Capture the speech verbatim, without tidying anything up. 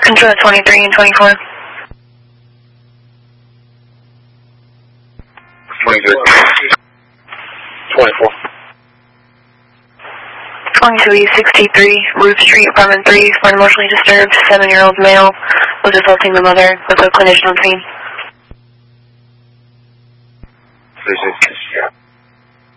Control twenty-three and twenty-four. twenty-three. twenty-four. twenty-two E sixty-three, Ruth Street, apartment three, when emotionally disturbed, seven-year-old male was assaulting the mother with a clinician on scene. three sixty.